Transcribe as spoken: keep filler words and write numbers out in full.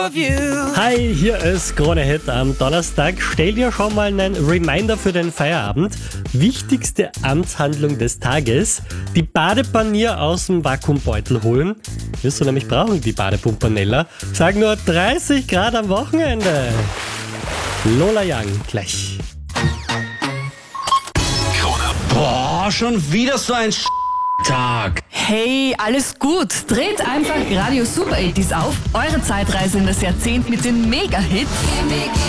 of you. Hi, hier ist Krone Hit am Donnerstag. Stell dir schon mal einen Reminder für den Feierabend. Wichtigste Amtshandlung des Tages: die Badepanier aus dem Vakuumbeutel holen. Wirst du nämlich brauchen, die Badepumperneller. Sag nur dreißig Grad am Wochenende. Lola Young gleich. Boah, schon wieder so ein Tag. Hey, alles gut. Dreht einfach Radio Super achtzig auf. Eure Zeitreise in das Jahrzehnt mit den Mega-Hits.